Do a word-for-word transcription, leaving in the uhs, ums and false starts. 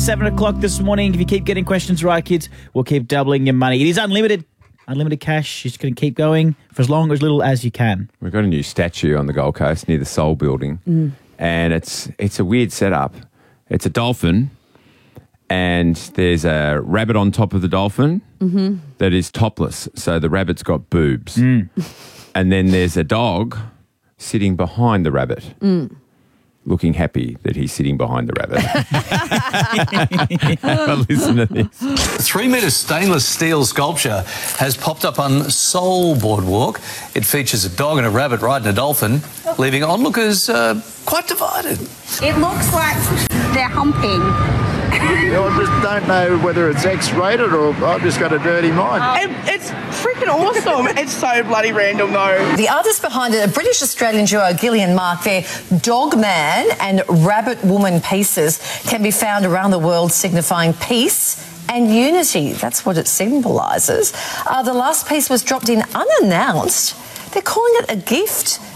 Seven o'clock this morning. If you keep getting questions right, kids, we'll keep doubling your money. It is unlimited. Unlimited cash. You're just going to keep going for as long or as little as you can. We've got a new statue on the Gold Coast near the Soul Building. Mm. And it's it's a weird setup. It's a dolphin, and there's a rabbit on top of the dolphin Mm-hmm. that is topless. So the rabbit's got boobs. Mm. And then there's a dog sitting behind the rabbit. Mm. Looking happy that he's sitting behind the rabbit. But listen to this. A three-metre stainless steel sculpture has popped up on Soul Boardwalk. It features a dog and a rabbit riding a dolphin, leaving onlookers uh, quite divided. It looks like they're humping. I just don't know whether it's X-rated or I've just got a dirty mind. It, it's freaking awesome. It's so bloody random, though. The artists behind it, a British-Australian duo, Gillian Mark, their Dog Man and Rabbit Woman pieces can be found around the world signifying peace and unity. That's what it symbolises. Uh, the last piece was dropped in unannounced. They're calling it a gift